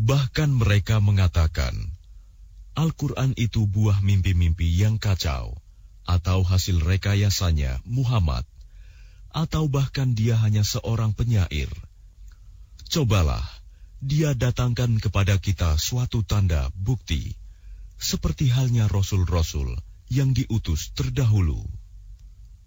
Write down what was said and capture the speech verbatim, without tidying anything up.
Bahkan mereka mengatakan, Al-Quran itu buah mimpi-mimpi yang kacau, atau hasil rekayasanya Muhammad, atau bahkan dia hanya seorang penyair. Cobalah, dia datangkan kepada kita suatu tanda bukti, seperti halnya rasul-rasul yang diutus terdahulu.